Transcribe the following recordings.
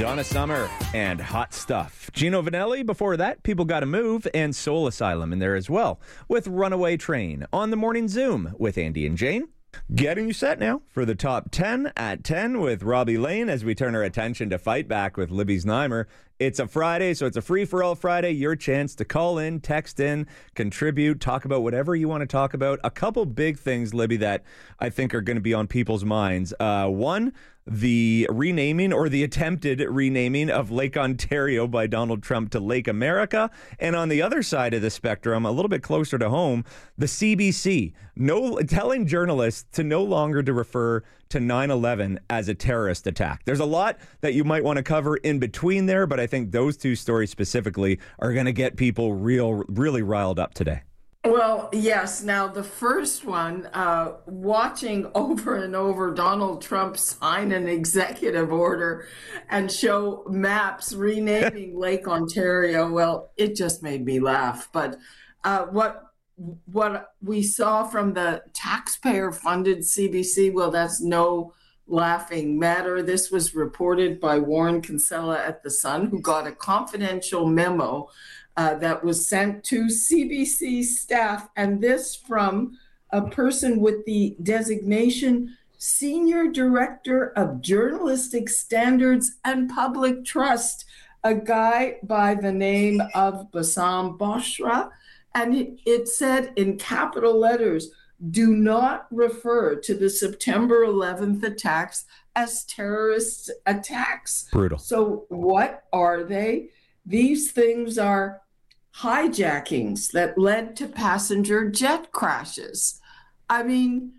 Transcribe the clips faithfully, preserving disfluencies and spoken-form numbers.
Donna Summer and Hot Stuff. Gino Vanelli, before that, People Gotta Move, and Soul Asylum in there as well, with Runaway Train. On the Morning Zoom with Andy and Jane. Getting you set now for the top ten at ten with Robbie Lane as we turn our attention to Fight Back with Libby Znaimer. It's a Friday, so it's a free-for-all Friday. Your chance to call in, text in, contribute, talk about whatever you want to talk about. A couple big things, Libby, that I think are going to be on people's minds. Uh, one, the renaming or the attempted renaming of Lake Ontario by Donald Trump to Lake America. And on the other side of the spectrum, a little bit closer to home, the C B C no telling journalists to no longer to refer to nine eleven as a terrorist attack. There's a lot that you might want to cover in between there, but I think those two stories specifically are going to get people real, really riled up today. Well, yes. Now, the first one, uh, watching over and over Donald Trump sign an executive order and show maps renaming Lake Ontario, well, it just made me laugh. But uh, what what we saw from the taxpayer-funded C B C, well, that's no laughing matter. This was reported by Warren Kinsella at The Sun, who got a confidential memo Uh, that was sent to C B C staff, and this from a person with the designation Senior Director of Journalistic Standards and Public Trust, a guy by the name of Bassam Boshra, and it, it said in capital letters, do not refer to the September eleventh attacks as terrorist attacks. Brutal. So what are they? These things are hijackings that led to passenger jet crashes. I mean,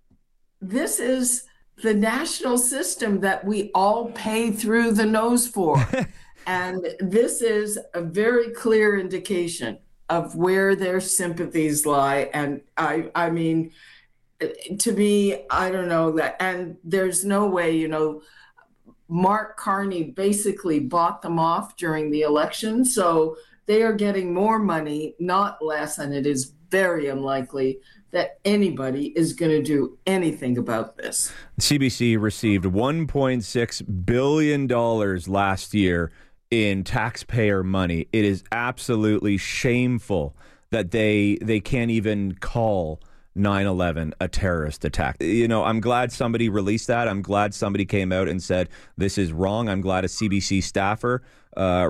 this is the national system that we all pay through the nose for. And this is a very clear indication of where their sympathies lie. And I, I mean, to me, I don't know that. And there's no way, you know, Mark Carney basically bought them off during the election. So they are getting more money, not less. And it is very unlikely that anybody is going to do anything about this. C B C received one point six billion dollars last year in taxpayer money. It is absolutely shameful that they they can't even call nine eleven a terrorist attack. You know, I'm glad somebody released that. I'm glad somebody came out and said this is wrong. I'm glad a C B C staffer uh,